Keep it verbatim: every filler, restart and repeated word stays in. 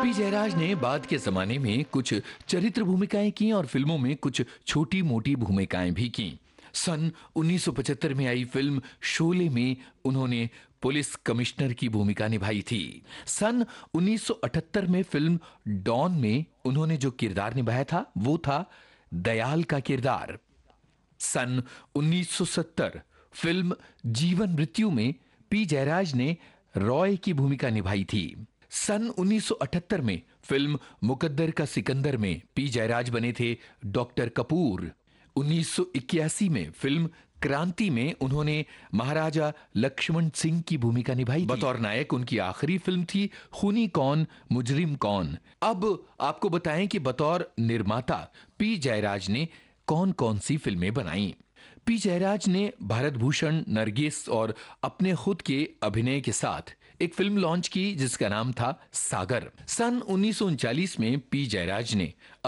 P Jayraj ने बाद के जमाने में कुछ चरित्र भूमिकाएं की और फिल्मों में कुछ छोटी मोटी भूमिकाएं भी की। सन उन्नीस सौ पचहत्तर में आई फिल्म शोले में उन्होंने पुलिस कमिश्नर की भूमिका निभाई थी। सन उन्नीस सौ अठहत्तर में फिल्म डॉन में उन्होंने जो किरदार निभाया था वो था दयाल का किरदार। सन उन्नीस सौ सत्तर फिल्म जीवन मृत्यु में पी जयराज ने रॉय की भूमिका निभाई थी। सन उन्नीस सौ अठहत्तर में फिल्म मुकद्दर का सिकंदर में पी जयराज बने थे डॉक्टर कपूर। उन्नीस सौ इक्यासी में फिल्म क्रांति में उन्होंने महाराजा लक्ष्मण सिंह की भूमिका निभाई। बतौर नायक उनकी आखिरी फिल्म थी खूनी कौन मुजरिम कौन। अब आपको बताएं कि बतौर निर्माता पी जयराज ने कौन कौन सी फिल्में बनाई। पी जयराज ने भारत भूषण, नरगिस और अपने खुद के अभिनय के साथ एक फिल्म लॉन्च की जिसका नाम था सागर। सन उन्नीस सौ उनचालीस में पी जयराज ने